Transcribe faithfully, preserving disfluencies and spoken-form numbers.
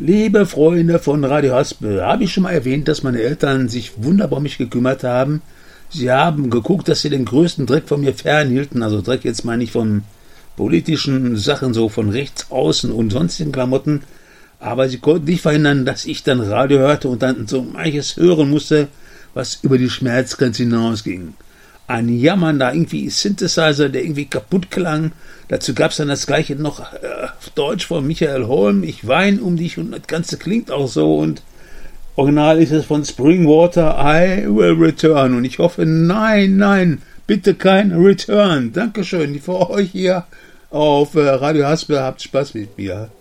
Liebe Freunde von Radio Haspel, habe ich schon mal erwähnt, dass meine Eltern sich wunderbar um mich gekümmert haben. Sie haben geguckt, dass sie den größten Dreck von mir fernhielten. Also Dreck jetzt meine ich von politischen Sachen, so von rechts außen und sonstigen Klamotten. Aber sie konnten nicht verhindern, dass ich dann Radio hörte und dann so manches hören musste, was über die Schmerzgrenze hinausging. Ein Jammern da, irgendwie Synthesizer, der irgendwie kaputt klang. Dazu gab es dann das gleiche noch äh, auf Deutsch von Michael Holm. Ich weine um dich und das Ganze klingt auch so. Und original ist es von Springwater, I will return. Und ich hoffe, nein, nein, bitte kein Return. Dankeschön für euch hier auf äh, Radio Haspel. Habt Spaß mit mir.